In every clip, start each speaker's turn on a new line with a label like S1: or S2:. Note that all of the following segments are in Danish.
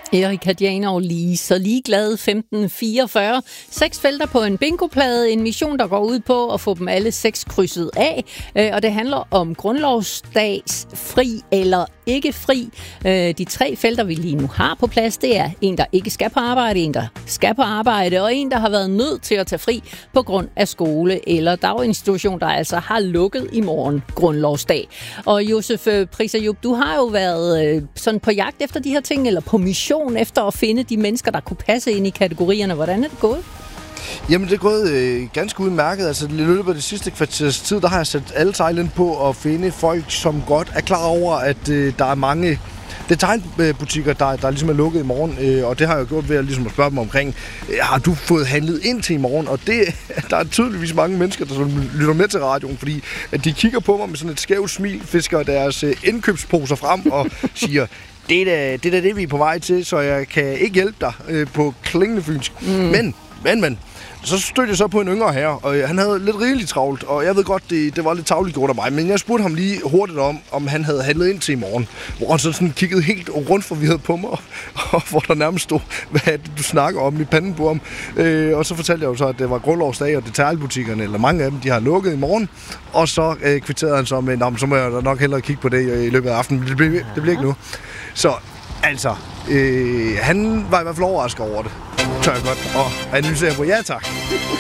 S1: Erik Hadjaner og lige så ligeglade 1544. 6 felter på en bingoplade. En mission, der går ud på at få dem alle 6 krydset af. Og det handler om grundlovsdags fri eller ikke fri. De 3 felter, vi lige nu har på plads, det er en, der ikke skal på arbejde, en, der skal på arbejde, og en, der har været nødt til at tage fri på grund af skole eller daginstitution, der altså har lukket i morgen grundlovsdag. Og Josef Pris-Ayub, du har jo været sådan på jagt efter de her ting, eller på mission efter at finde de mennesker, der kunne passe ind i kategorierne. Hvordan er det gået?
S2: Jamen, det er gået ganske udmærket. Altså, i løbet af det sidste kvarters tid, der har jeg sat alle sejl ind på at finde folk, som godt er klar over, at der er mange detailbutikker, der ligesom er lukket i morgen, og det har jeg gjort ved at ligesom spørge dem omkring, har du fået handlet ind til i morgen? Og der er tydeligvis mange mennesker, der lytter med til radioen, fordi at de kigger på mig med sådan et skævt smil, fisker deres indkøbsposer frem og siger, det er det, vi er på vej til, så jeg kan ikke hjælpe dig på klingende fynsk. Men, så stødte jeg så på en yngre herre, og han havde lidt rigeligt travlt, og jeg ved godt, det var lidt tavligt gjort af mig, men jeg spurgte ham lige hurtigt om han havde handlet ind til i morgen, hvor han sådan kiggede helt rundt forvirret på mig, og hvor der nærmest stod, hvad er det, du snakker om i panden på ham. Og så fortalte jeg jo så, at det var grundlovsdag, og detailbutikkerne, eller mange af dem, de har lukket i morgen, og så kvitterede han så med, så må jeg da nok hellere kigge på det i løbet af aftenen, det bliver ikke nu. Så altså, han var i hvert fald overrasket over det. Tør jeg godt og analysere på, ja tak.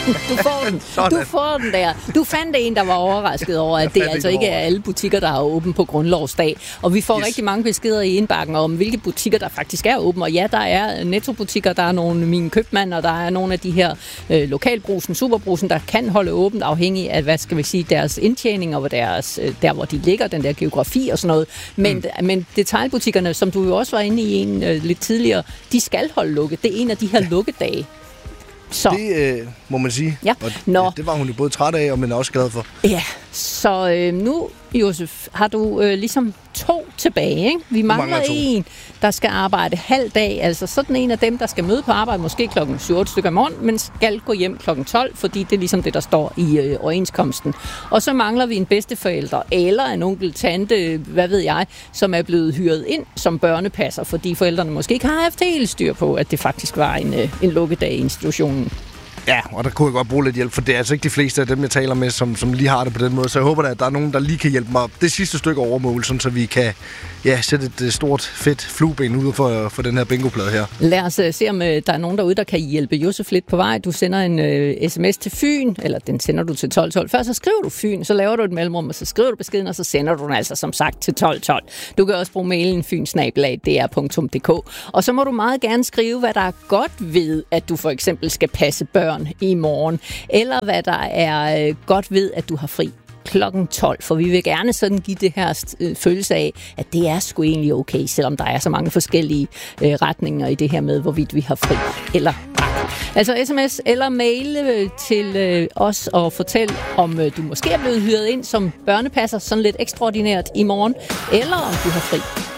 S1: Du får den der. Du fandt en, der var overrasket over, at det altså ikke er alle butikker, der er åbent på grundlovsdag. Og vi får rigtig mange beskeder i indbakken om, hvilke butikker, der faktisk er åbent. Og ja, der er Netto-butikker, der er nogle Min Købmand, og der er nogle af de her lokalbrusen, superbrusen, der kan holde åbent afhængig af, hvad skal vi sige, deres indtjening og der, hvor de ligger, den der geografi og sådan noget. Men detailbutikkerne, som du jo også var inde i lidt tidligere, de skal holde lukket. Det er en af de her lukkedage. Så.
S2: Det må man sige.
S1: Ja.
S2: Og det var hun jo både træt af, men også glad for.
S1: Ja, så nu, Josef, har du ligesom 2 tilbage, ikke? Vi mangler en, der skal arbejde halv dag. Altså sådan en af dem, der skal møde på arbejde måske klokken 7 stykker i morgen, men skal gå hjem klokken 12, fordi det er ligesom det, der står i overenskomsten. Og så mangler vi en bedsteforælder, eller en onkel, tante, hvad ved jeg, som er blevet hyret ind som børnepasser, fordi forældrene måske ikke har haft helt styr på, at det faktisk var en lukkedag i institutionen.
S2: Ja, og der kunne jeg godt bruge lidt hjælp, for det er altså ikke de fleste af dem, jeg taler med, som lige har det på den måde. Så jeg håber da, at der er nogen, der lige kan hjælpe mig det sidste stykke overmål, sådan så vi kan sætte et stort, fedt flueben ud for den her bingoplade her.
S1: Lad os se, om der er nogen derude, der kan hjælpe Josef lidt på vej. Du sender en sms til Fyn, eller den sender du til 1212. Først så skriver du Fyn, så laver du et mellemrum, og så skriver du beskeden, og så sender du den altså som sagt til 1212. Du kan også bruge mailen fyn@dr.dk. Og så må du meget gerne skrive, hvad der er godt ved, at du for eksempel skal passe børn i morgen, eller hvad der er godt ved, at du har fri klokken 12, for vi vil gerne sådan give det her følelse af, at det er sgu egentlig okay, selvom der er så mange forskellige retninger i det her med, hvorvidt vi har fri eller ej. Altså sms eller mail til os og fortæl, om du måske er blevet hyret ind som børnepasser sådan lidt ekstraordinært i morgen, eller om du har fri.